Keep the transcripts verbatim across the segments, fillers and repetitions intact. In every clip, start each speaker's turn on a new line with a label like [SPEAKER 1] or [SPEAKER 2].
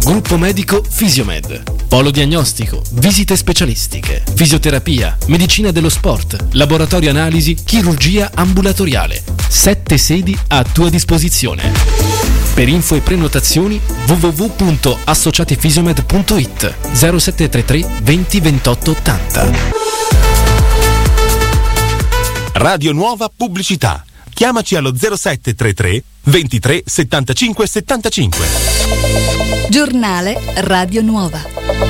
[SPEAKER 1] Gruppo medico Fisiomed. Polo diagnostico, visite specialistiche, fisioterapia, medicina dello sport, laboratorio analisi, chirurgia ambulatoriale. Sette sedi a tua disposizione. Per info e prenotazioni w w w punto associatifisiomed punto it zero sette tre tre venti ventotto ottanta.
[SPEAKER 2] Radio Nuova Pubblicità. Chiamaci allo zero sette tre tre ventitré settantacinque settantacinque.
[SPEAKER 3] Giornale Radio Nuova.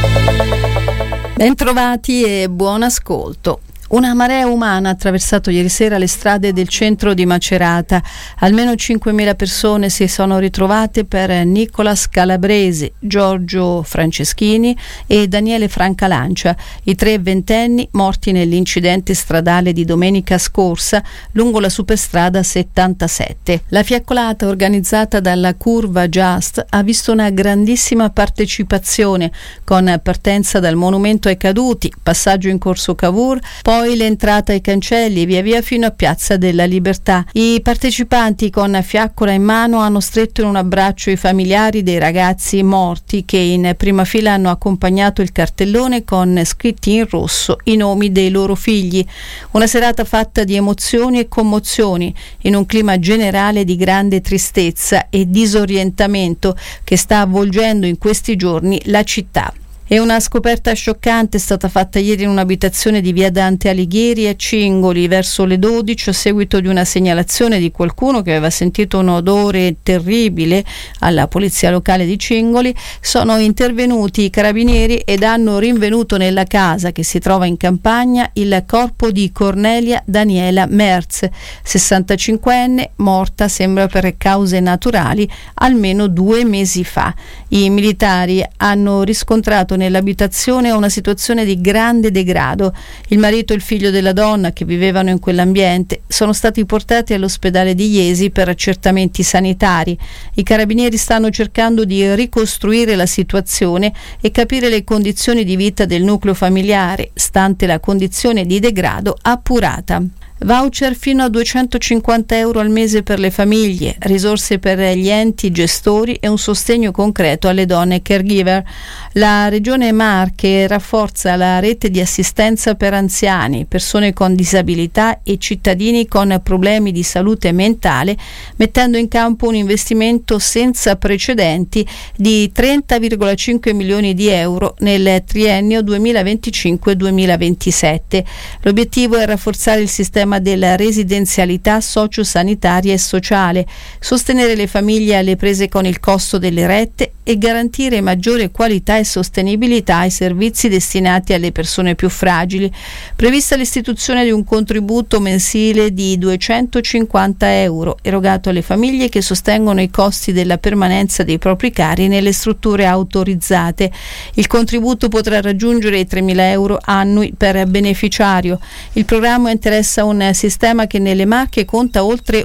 [SPEAKER 3] Bentrovati e buon ascolto. Una marea umana ha attraversato ieri sera le strade del centro di Macerata. Almeno cinquemila persone si sono ritrovate per Nicolas Calabresi, Giorgio Franceschini e Daniele Francalancia, i tre ventenni morti nell'incidente stradale di domenica scorsa lungo la superstrada settantasette. La fiaccolata organizzata dalla Curva Just ha visto una grandissima partecipazione, con partenza dal monumento ai caduti, passaggio in corso Cavour, poi Poi l'entrata ai cancelli e via via fino a Piazza della Libertà. I partecipanti con fiaccola in mano hanno stretto in un abbraccio i familiari dei ragazzi morti che in prima fila hanno accompagnato il cartellone con scritti in rosso i nomi dei loro figli. Una serata fatta di emozioni e commozioni in un clima generale di grande tristezza e disorientamento che sta avvolgendo in questi giorni la città. E una scoperta scioccante è stata fatta ieri in un'abitazione di via Dante Alighieri a Cingoli verso le dodici a seguito di una segnalazione di qualcuno che aveva sentito un odore terribile alla polizia locale di Cingoli. Sono intervenuti i carabinieri ed hanno rinvenuto nella casa che si trova in campagna il corpo di Cornelia Daniela Merz, sessantacinquenne, morta sembra per cause naturali almeno due mesi fa. I militari hanno riscontrato nell'abitazione una situazione di grande degrado. Il marito e il figlio della donna che vivevano in quell'ambiente sono stati portati all'ospedale di Iesi per accertamenti sanitari. I carabinieri stanno cercando di ricostruire la situazione e capire le condizioni di vita del nucleo familiare, stante la condizione di degrado appurata. Voucher fino a duecentocinquanta euro al mese per le famiglie, risorse per gli enti gestori e un sostegno concreto alle donne caregiver. La Regione Marche rafforza la rete di assistenza per anziani, persone con disabilità e cittadini con problemi di salute mentale, mettendo in campo un investimento senza precedenti di trenta virgola cinque milioni di euro nel triennio duemilaventicinque duemilaventisette. L'obiettivo è rafforzare il sistema della residenzialità sociosanitaria e sociale, sostenere le famiglie alle prese con il costo delle rette e garantire maggiore qualità e sostenibilità ai servizi destinati alle persone più fragili. Prevista l'istituzione di un contributo mensile di duecentocinquanta euro erogato alle famiglie che sostengono i costi della permanenza dei propri cari nelle strutture autorizzate. Il contributo potrà raggiungere i tremila euro annui per beneficiario. Il programma interessa un sistema che nelle Marche conta oltre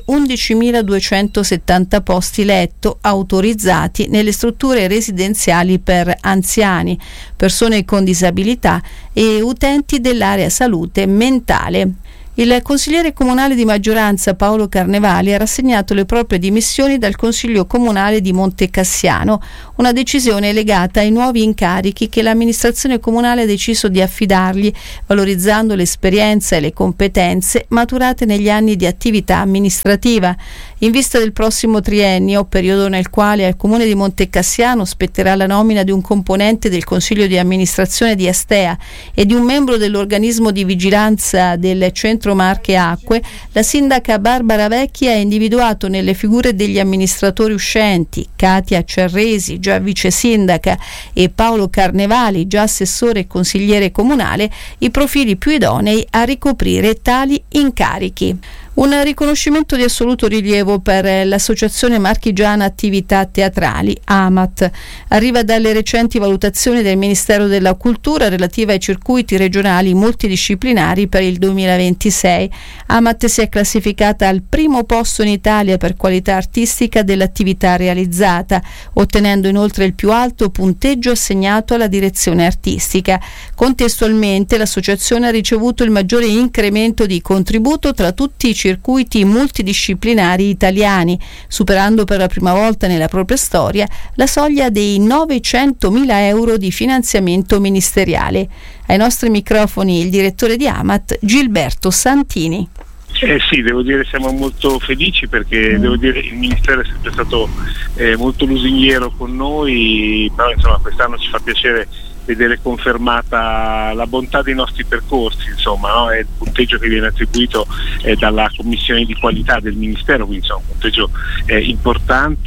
[SPEAKER 3] undicimiladuecentosettanta posti letto autorizzati nelle strutture residenziali per anziani, persone con disabilità e utenti dell'area salute mentale. Il consigliere comunale di maggioranza Paolo Carnevali ha rassegnato le proprie dimissioni dal Consiglio Comunale di Montecassiano, una decisione legata ai nuovi incarichi che l'amministrazione comunale ha deciso di affidargli, valorizzando l'esperienza e le competenze maturate negli anni di attività amministrativa. In vista del prossimo triennio, periodo nel quale al Comune di Montecassiano spetterà la nomina di un componente del Consiglio di amministrazione di Astea e di un membro dell'organismo di vigilanza del Centro Marche Acque, la sindaca Barbara Vecchi ha individuato nelle figure degli amministratori uscenti, Katia Cerresi, già vice sindaca, e Paolo Carnevali, già assessore e consigliere comunale, i profili più idonei a ricoprire tali incarichi. Un riconoscimento di assoluto rilievo per l'Associazione Marchigiana Attività Teatrali, AMAT. Arriva dalle recenti valutazioni del Ministero della Cultura relative ai circuiti regionali multidisciplinari per il duemilaventisei. AMAT si è classificata al primo posto in Italia per qualità artistica dell'attività realizzata, ottenendo inoltre il più alto punteggio assegnato alla direzione artistica. Contestualmente l'associazione ha ricevuto il maggiore incremento di contributo tra tutti i circuiti multidisciplinari italiani, superando per la prima volta nella propria storia la soglia dei novecentomila euro di finanziamento ministeriale. Ai nostri microfoni il direttore di Amat, Gilberto Santini.
[SPEAKER 4] Eh sì, devo dire siamo molto felici perché devo dire il Ministero è sempre stato eh, molto lusinghiero con noi, però insomma quest'anno ci fa piacere vedere confermata la bontà dei nostri percorsi, insomma, no? È il punteggio che viene attribuito eh, dalla commissione di qualità del Ministero, quindi insomma un punteggio eh, importante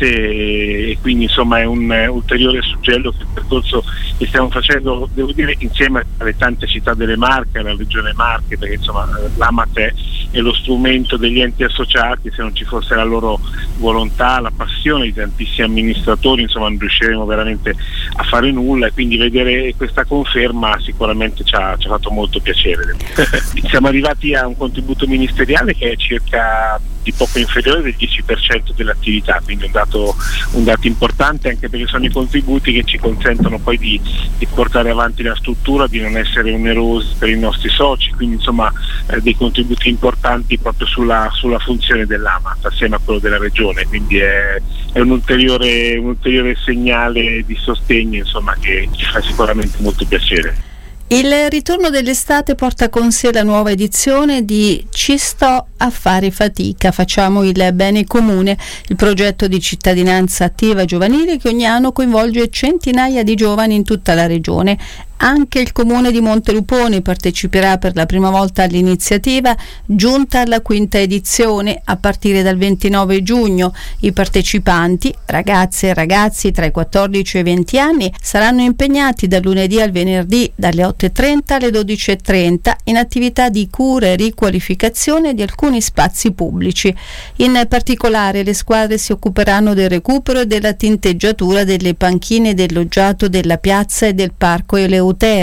[SPEAKER 4] e quindi insomma è un eh, ulteriore suggello che il percorso che stiamo facendo, devo dire, insieme alle tante città delle Marche, alla Regione Marche, perché insomma l'Amat è, è lo strumento degli enti associati, se non ci fosse la loro volontà, la passione di tantissimi amministratori, insomma non riusciremo veramente a fare nulla, e quindi vedere questa conferma sicuramente ci ha, ci ha fatto molto piacere. Siamo arrivati a un contributo ministeriale che è circa di poco inferiore del dieci per cento dell'attività, quindi un dato, un dato importante, anche perché sono i contributi che ci consentono poi di, di portare avanti la struttura, di non essere onerosi per i nostri soci, quindi insomma eh, dei contributi importanti proprio sulla, sulla funzione dell'Amat assieme a quello della Regione, quindi è, è un ulteriore, un ulteriore segnale di sostegno, insomma, che ci fa sicuramente molto piacere.
[SPEAKER 3] Il ritorno dell'estate porta con sé la nuova edizione di Ci sto a fare fatica, facciamo il bene comune, il progetto di cittadinanza attiva giovanile che ogni anno coinvolge centinaia di giovani in tutta la regione. Anche il comune di Montelupone parteciperà per la prima volta all'iniziativa, giunta alla quinta edizione a partire dal ventinove giugno. I partecipanti, ragazze e ragazzi tra i quattordici e i venti anni, saranno impegnati dal lunedì al venerdì dalle otto e trenta alle dodici e trenta in attività di cura e riqualificazione di alcuni spazi pubblici. In particolare le squadre si occuperanno del recupero e della tinteggiatura delle panchine del loggiato della piazza e del parco Eleuterio.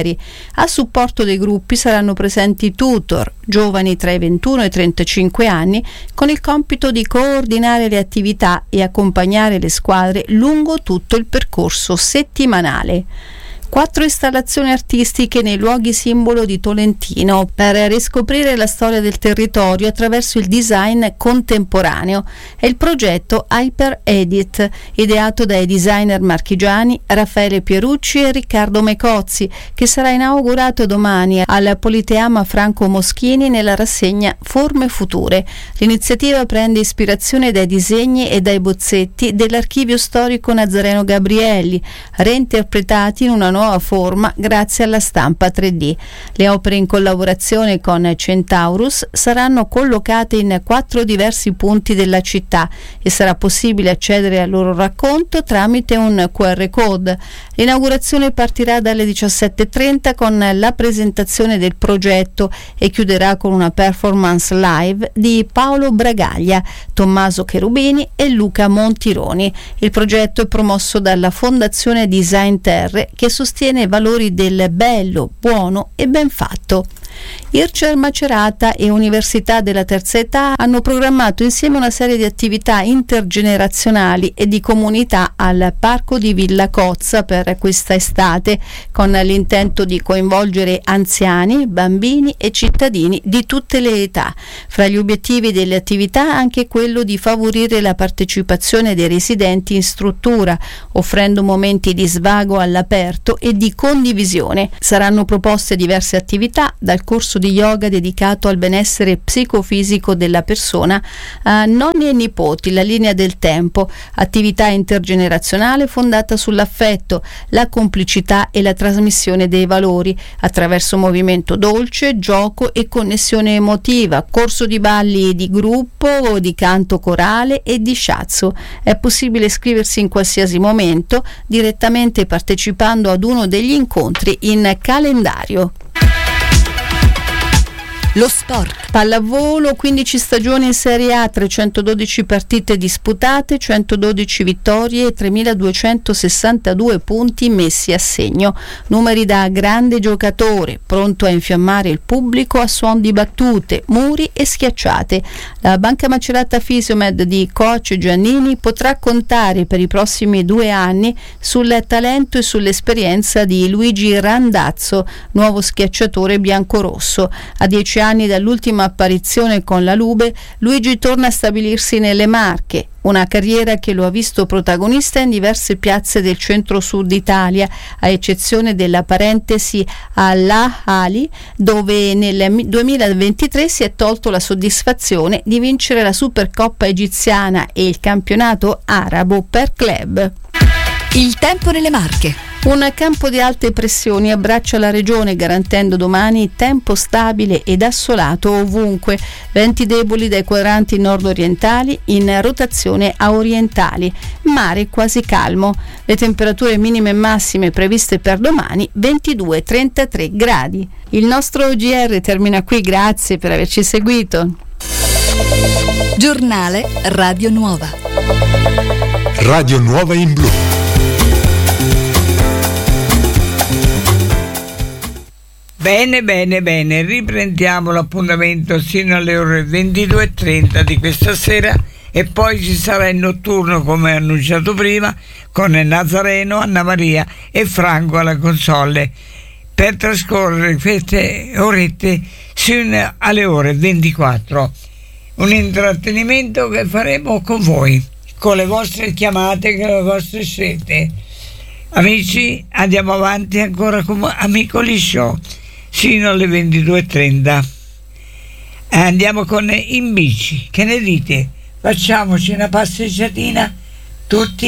[SPEAKER 3] A supporto dei gruppi saranno presenti tutor, giovani tra i ventuno e i trentacinque anni, con il compito di coordinare le attività e accompagnare le squadre lungo tutto il percorso settimanale. Quattro installazioni artistiche nei luoghi simbolo di Tolentino per riscoprire la storia del territorio attraverso il design contemporaneo. È il progetto Hyper Edit, ideato dai designer marchigiani Raffaele Pierucci e Riccardo Mecozzi, che sarà inaugurato domani al Politeama Franco Moschini nella rassegna Forme Future. L'iniziativa prende ispirazione dai disegni e dai bozzetti dell'archivio storico Nazareno Gabrielli, reinterpretati in una nuova forma grazie alla stampa tre D. Le opere in collaborazione con Centaurus saranno collocate in quattro diversi punti della città e sarà possibile accedere al loro racconto tramite un Q R code. L'inaugurazione partirà dalle diciassette e trenta con la presentazione del progetto e chiuderà con una performance live di Paolo Bragaglia, Tommaso Cherubini e Luca Montironi. Il progetto è promosso dalla Fondazione Design Terre, che sostiene i valori del bello, buono e ben fatto. Ircer Macerata e Università della Terza Età hanno programmato insieme una serie di attività intergenerazionali e di comunità al Parco di Villa Cozza per questa estate, con l'intento di coinvolgere anziani, bambini e cittadini di tutte le età. Fra gli obiettivi delle attività anche quello di favorire la partecipazione dei residenti in struttura, offrendo momenti di svago all'aperto e di condivisione. Saranno proposte diverse attività, dal corso di yoga dedicato al benessere psicofisico della persona a nonni e nipoti, la linea del tempo, attività intergenerazionale fondata sull'affetto, la complicità e la trasmissione dei valori attraverso movimento dolce, gioco e connessione emotiva, corso di balli di gruppo o di canto corale e di shiatsu. È possibile iscriversi in qualsiasi momento direttamente partecipando ad uno degli incontri in calendario.
[SPEAKER 5] Lo sport.
[SPEAKER 3] Pallavolo, quindici stagioni in Serie A, trecentododici partite disputate, centododici vittorie e tremiladuecentosessantadue punti messi a segno. Numeri da grande giocatore, pronto a infiammare il pubblico a suon di battute, muri e schiacciate. La Banca Macerata Fisiomed di coach Giannini potrà contare per i prossimi due anni sul talento e sull'esperienza di Luigi Randazzo, nuovo schiacciatore biancorosso. A dieci anni dall'ultima apparizione con la Lube, Luigi torna a stabilirsi nelle Marche, una carriera che lo ha visto protagonista in diverse piazze del centro-sud Italia, a eccezione della parentesi all'Ahly, dove nel duemilaventitré si è tolto la soddisfazione di vincere la Supercoppa egiziana e il campionato arabo per club.
[SPEAKER 5] Il tempo nelle Marche.
[SPEAKER 3] Un campo di alte pressioni abbraccia la regione, garantendo domani tempo stabile ed assolato ovunque, venti deboli dai quadranti nord-orientali in rotazione a orientali, mare quasi calmo. Le temperature minime e massime previste per domani ventidue trentatré gradi. Il nostro O G R termina qui, grazie per averci seguito.
[SPEAKER 5] Giornale Radio Nuova.
[SPEAKER 2] Radio Nuova in blu.
[SPEAKER 6] Bene, bene, bene, riprendiamo l'appuntamento sino alle ore ventidue e trenta di questa sera e poi ci sarà il notturno, come annunciato prima, con Nazareno, Anna Maria e Franco alla console, per trascorrere queste orette sino alle ore ventiquattro. Un intrattenimento che faremo con voi, con le vostre chiamate, con le vostre scelte. Amici, andiamo avanti ancora con Amicoli Show sino alle ventidue e trenta. Andiamo con In Bici, che ne dite? Facciamoci una passeggiatina tutti